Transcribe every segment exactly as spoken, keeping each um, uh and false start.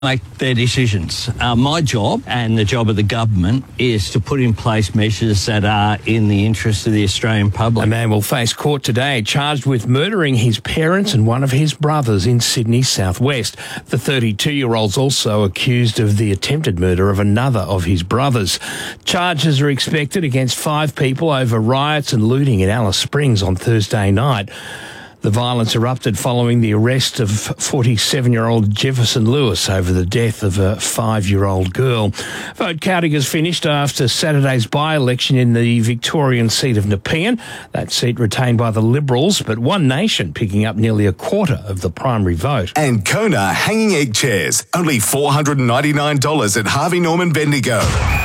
make their decisions. Uh, my job and the job of the government is to put in place measures that are in the interest of the Australian public. A man will face court today charged with murdering his parents and one of his brothers in Sydney's southwest. The thirty-two-year-old's also accused of the attempted murder of another of his brothers. Charges are expected against five people over riots and looting in Alice Springs on Thursday night. The violence erupted following the arrest of forty-seven-year-old Jefferson Lewis over the death of a five-year-old girl. Vote counting has finished after Saturday's by-election in the Victorian seat of Nepean. That seat retained by the Liberals, but One Nation picking up nearly a quarter of the primary vote. And Kona hanging egg chairs, only four hundred ninety-nine dollars at Harvey Norman Bendigo.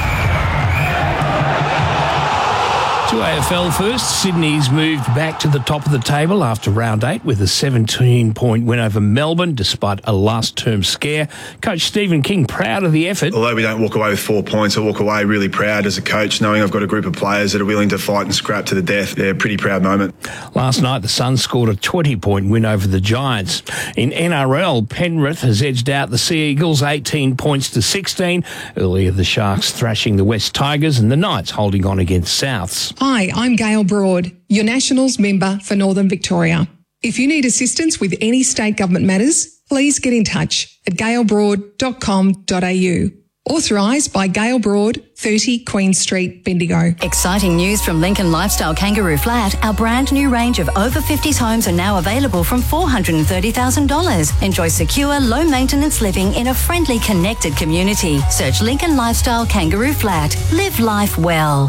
To A F L first, Sydney's moved back to the top of the table after round eight with a seventeen-point win over Melbourne despite a last-term scare. Coach Stephen King proud of the effort. Although we don't walk away with four points, I walk away really proud as a coach, knowing I've got a group of players that are willing to fight and scrap to the death. Yeah, pretty proud moment. Last night, the Suns scored a twenty-point win over the Giants. In N R L, Penrith has edged out the Sea Eagles eighteen points to sixteen. Earlier, the Sharks thrashing the West Tigers and the Knights holding on against Souths. Hi, I'm Gail Broad, your Nationals member for Northern Victoria. If you need assistance with any state government matters, please get in touch at gail broad dot com dot a u. Authorised by Gail Broad, thirty Queen Street, Bendigo. Exciting news from Lincoln Lifestyle Kangaroo Flat. Our brand new range of over fifties homes are now available from four hundred thirty thousand dollars. Enjoy secure, low maintenance living in a friendly, connected community. Search Lincoln Lifestyle Kangaroo Flat. Live life well.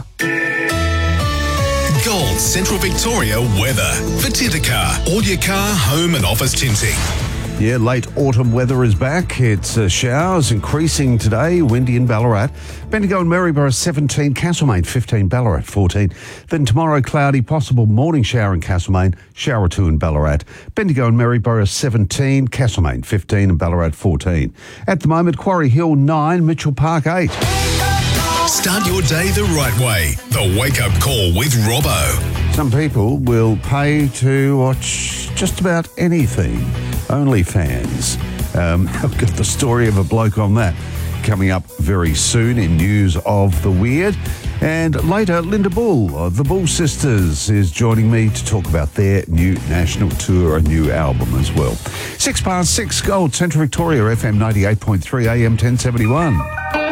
Gold Central Victoria weather for Tintercar. All your car, home and office tinting. Yeah, late autumn weather is back. It's uh, showers increasing today, windy in Ballarat. Bendigo and Maryborough seventeen, Castlemaine fifteen, Ballarat fourteen. Then tomorrow, cloudy, possible morning shower in Castlemaine, shower or two in Ballarat. Bendigo and Maryborough seventeen, Castlemaine fifteen and Ballarat fourteen. At the moment, Quarry Hill nine, Mitchell Park eight. Start your day the right way. The Wake Up Call with Robbo. Some people will pay to watch just about anything. OnlyFans. Um, I've got the story of a bloke on that coming up very soon in News of the Weird. And later, Linda Bull of the Bull Sisters is joining me to talk about their new national tour, a new album as well. Six past six, Gold Central Victoria, F M ninety-eight point three, A M ten seventy-one.